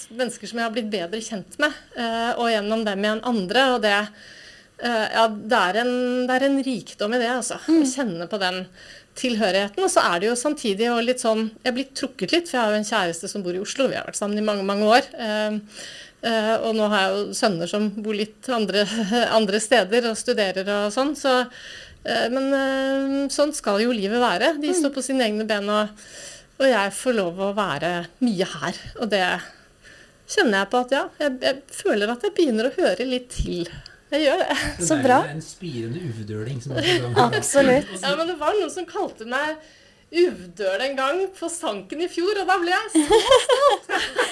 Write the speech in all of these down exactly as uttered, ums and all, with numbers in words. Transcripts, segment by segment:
mennesker som jeg har blitt bedre kjent med, uh, og gjennom dem igjen andre, og det, uh, ja, det er, en, det er en rikdom i det, altså, mm. å kjenne på den tilhørigheten, og så er det jo samtidig jo litt sånn, jeg er blitt trukket litt, for jeg har jo en kjæreste som bor i Oslo, vi har vært sammen i mange, mange år, uh, uh, og nå har jeg jo sønner som bor litt andre, andre steder og studerer og sånn, så Men øh, sånn skal jo livet være. De står på sine egne ben, og, og jeg får lov å være mye her. Og det kjenner jeg på at ja, jeg, jeg føler at jeg begynner å høre litt til. Jeg gjør det. Så, så bra. Det er en spirende uvdøling som er på gang. Absolutt. Ja, men det var noen som kalte meg uvdøl en gang på Sanken i fjor, og da ble jeg så stolt.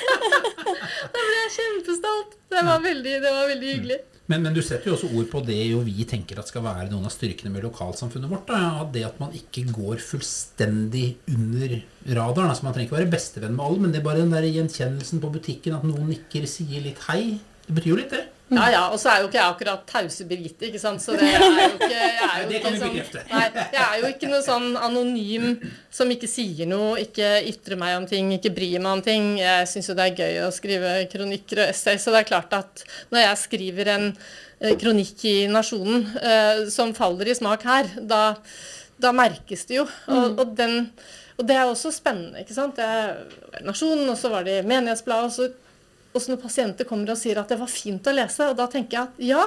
Da ble jeg kjempestolt. Det var veldig, det var veldig hyggelig. Men, men du setter jo også ord på det jo vi tenker at skal være noen av styrkene med lokalsamfunnet vårt. Da. At det at man ikke går fullstendig under radaren. Altså man trenger ikke være bestevenn med alle, men det er bare den der gjenkjennelsen på butikken at noen nikker, sier litt hei. Det betyr jo litt det. Ja, ja, og så er jo ikke jeg akkurat tause Birgitte, ikke sant? Så det er jo ikke, jeg er jo det kan ikke vi sånn, nei, jeg er jo ikke noe sånn anonym som ikke sier noe, ikke ytrer meg om ting, ikke bryr meg om ting. Jeg synes jo det er gøy å skrive kronikker og essay, så det er klart at når jeg skriver en eh, kronikk i Nasjonen eh, som faller i smak her, da, da merkes det jo. Og, og, den, og det er også spennende, ikke sant? Det er Nasjonen, og så var det Menighetsbladet, og så Og så når pasienter kommer og sier at det var fint å lese, og da tenker jeg at ja.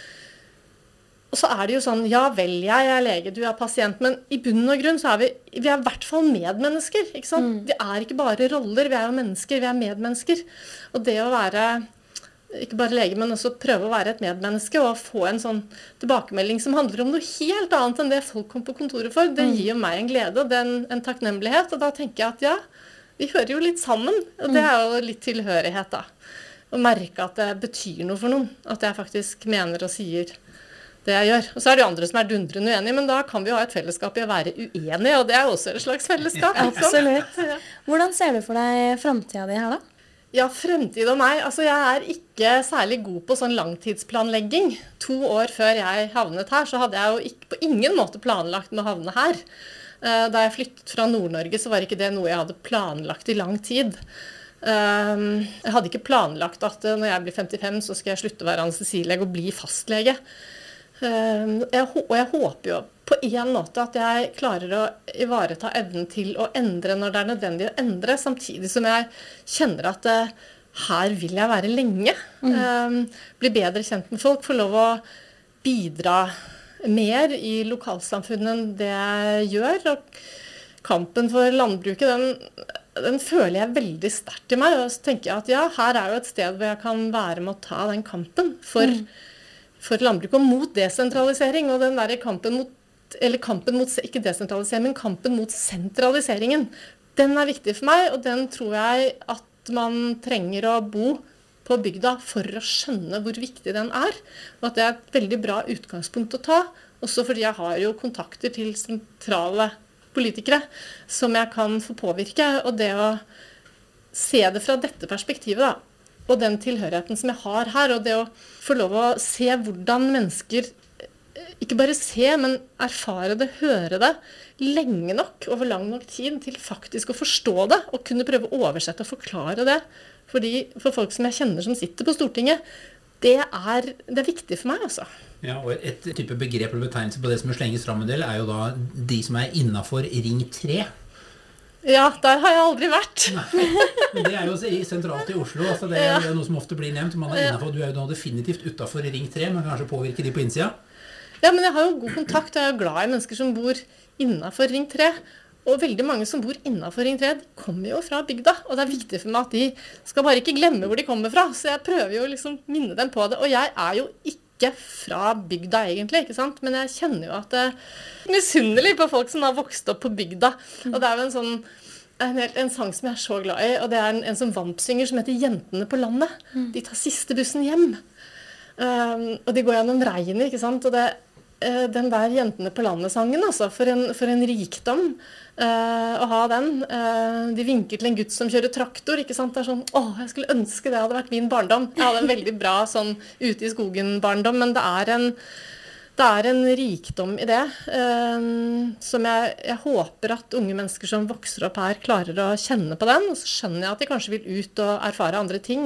Og så er det jo sånn, ja vel, jeg er lege, du er pasient, men i bunn og grunn så er vi, vi er i hvert fall medmennesker, ikke sant? Mm. Vi er ikke bare roller, vi er jo mennesker, vi er medmennesker. Og det å være, ikke bare lege, men også prøve å være et medmenneske, og få en sånn tilbakemelding som handler om noe helt annet enn det folk kom på kontoret for, det gir jo meg en glede, og en, en takknemlighet, og da tenker jeg at ja, vi hører jo litt sammen, og det er jo litt tilhørighet da. Å merke at det betyr noe for noen, at jeg faktisk mener og sier det jeg gjør. Og så er det jo andre som er dundrende uenige, men da kan vi jo ha et fellesskap i å være uenige, og det er også et slags fellesskap. Absolutt. Hvordan ser du for deg fremtiden din her da? Ja, fremtid og meg. Altså jeg er ikke særlig god på sånn langtidsplanlegging. To år før jeg havnet her, så hadde jeg jo ikke, på ingen måte planlagt med å havne her. Da jeg flyttet fra Nord-Norge, så var ikke det noe jeg hadde planlagt i lang tid. Jeg hadde ikke planlagt at når jeg blir femtifem, så skal jeg slutte å være anestesilege og bli fastlege. Og jeg håper jo på en måte at jeg klarer å ivareta evnen til å endre når det er nødvendig å endre, samtidig som jeg kjenner at her vil jeg være lenge. Mm. Bli bedre kjent med folk, få lov å bidra mer i lokalsamfunnet enn det jeg gjør, og kampen for landbruket, den, den føler jeg veldig sterkt i meg, og så tenker jeg at ja, her er jo et sted hvor jeg kan være med å ta den kampen for, mm. for landbruket, og mot desentralisering, og den der kampen mot, eller kampen mot, ikke desentralisering, men kampen mot sentraliseringen, den er viktig for meg, og den tror jeg at man trenger å bo på bygda for å skjønne hvor viktig den er, og at det er et veldig bra utgangspunkt å ta, også fordi jeg har jo kontakter til sentrale politikere som jeg kan få påvirke, og det å se det fra dette perspektivet da, og den tilhørigheten som jeg har her, og det å få lov å se hvordan mennesker, ikke bare se, men erfare det, høre det, lenge nok, over lang nok tid, til faktisk å forstå det, og kunne prøve å oversette og forklare det, fordi for folk som jeg kjenner som sitter på Stortinget, det er, det er viktig for meg, altså. Ja, og et type begrep eller betegnelse på det som slenges fram en del, er jo da de som er innenfor ring tre. Ja, der har jeg aldri vært. Nei, men det er jo sentralt i Oslo, altså det er jo noe som ofte blir nevnt. Man er innenfor, du er jo nå definitivt utenfor ring tre, men kanskje påvirke de på innsida. Ja, men jeg har jo god kontakt, og jeg er jo glad i mennesker som bor innenfor ring tre. Og veldig mange som bor innenfor ring tre, de kommer jo fra bygda, og det er viktig for meg at de skal bare ikke glemme hvor de kommer fra, så jeg prøver jo liksom minne dem på det, og jeg er jo ikke fra bygda egentlig, ikke sant? Men jeg kjenner jo at det er misunnelig på folk som har vokst opp på bygda, og det er jo en sånn, en, en sang som jeg er så glad i, og det er en, en som vampsynger som heter Jentene på landet. De tar siste bussen hjem, um, og de går gjennom regnet, ikke sant? Og det den der Jentene på landet-sangen, altså, for en, for en rikdom uh, å ha den. Uh, de vinker til en gutt som kjører traktor, ikke sant? Det er sånn, åh, jeg skulle ønske det hadde vært min barndom. Jeg hadde en veldig bra sånn ute i skogen barndom, men det er en, det er en rikdom i det, uh, som jeg, jeg håper at unge mennesker som vokser opp her klarer å kjenne på den, og så skjønner jeg at de kanskje vil ut og erfare andre ting,